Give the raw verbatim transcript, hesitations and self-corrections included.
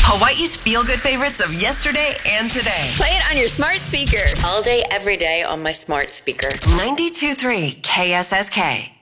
Hawaii's feel-good favorites of yesterday and today. Play it on your smart speaker. All day, every day on my smart speaker. ninety-two point three K S S K.